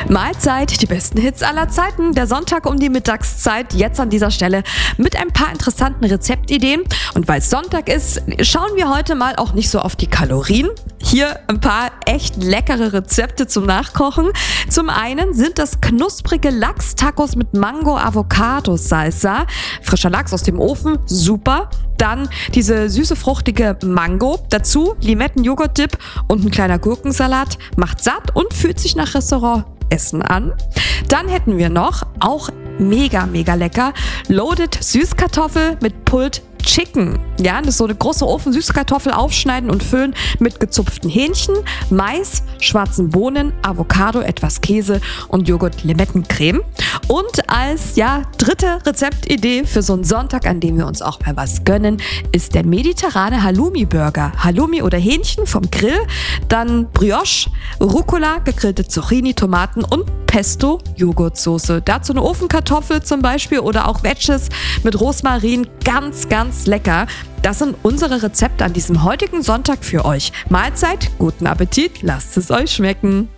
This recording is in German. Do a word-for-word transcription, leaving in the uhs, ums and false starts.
Mahlzeit, die besten Hits aller Zeiten. Der Sonntag um die Mittagszeit, jetzt an dieser Stelle mit ein paar interessanten Rezeptideen. Und weil es Sonntag ist, schauen wir heute mal auch nicht so auf die Kalorien. Hier ein paar echt leckere Rezepte zum Nachkochen. Zum einen sind das knusprige Lachs-Tacos mit Mango-Avocado-Salsa. Frischer Lachs aus dem Ofen, super. Dann diese süße, fruchtige Mango. Dazu Limetten-Joghurt-Dip und ein kleiner Gurkensalat. Macht satt und fühlt sich nach Restaurantessen an. Dann hätten wir noch, auch mega, mega lecker, Loaded Süßkartoffel mit Pulled Chicken. Ja, das ist so eine große Ofen-Süßkartoffel aufschneiden und füllen mit gezupften Hähnchen, Mais, schwarzen Bohnen, Avocado, etwas Käse und Joghurt-Limettencreme. Und als ja, dritte Rezeptidee für so einen Sonntag, an dem wir uns auch mal was gönnen, ist der mediterrane Halloumi-Burger. Halloumi oder Hähnchen vom Grill, dann Brioche, Rucola, gegrillte Zucchini, Tomaten und Pesto Joghurtsoße. Dazu eine Ofenkartoffel zum Beispiel oder auch Wedges mit Rosmarin. Ganz, ganz lecker. Das sind unsere Rezepte an diesem heutigen Sonntag für euch. Mahlzeit, guten Appetit, lasst es euch schmecken.